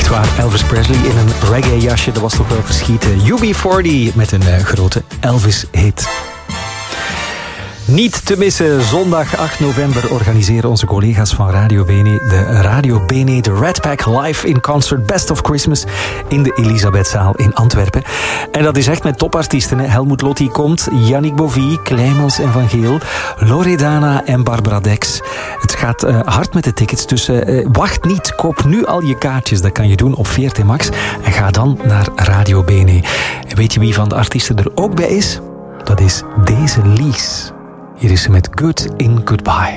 Echt waar, Elvis Presley in een reggae-jasje, dat was toch wel verschieten. UB40 met een grote Elvis-hit. Niet te missen, zondag 8 november organiseren onze collega's van Radio Bene de Radio Bene, de Red Pack live in concert Best of Christmas in de Elisabethzaal in Antwerpen. En dat is echt met topartiesten. Helmut Lotti komt, Yannick Bovie, Kleimels en Van Geel, Loredana en Barbara Dex. Het gaat hard met de tickets, dus wacht niet. Koop nu al je kaartjes, dat kan je doen op VRT Max. En ga dan naar Radio Bene. En weet je wie van de artiesten er ook bij is? Dat is deze Lies. Hier is ze met Good in Goodbye.